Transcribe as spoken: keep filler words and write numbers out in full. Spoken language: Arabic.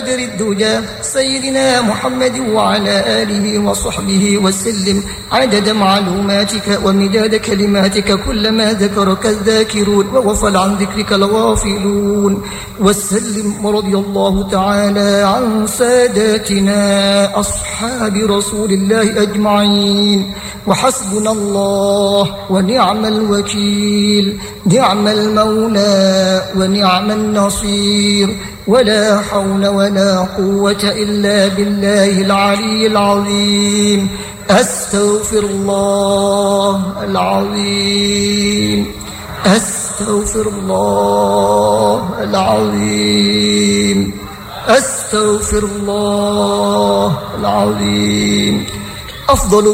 الدجى سيدنا محمد وعلى آله وصحبه وسلم عدد معلوماتك ومداد كلماتك كلما ذكرك الذاكرون وغفل عن ذكرك الغافلون. وسلم رضي الله تعالى عن ساداتنا أصحاب رسول الله أجمعين. وحسبنا الله ونعم الوكيل، نعم المولى ونعم النصير، ولا حول ولا قوة إلا بالله العلي العظيم. أستغفر الله العظيم، أستغفر الله العظيم، أستغفر الله العظيم. أفضل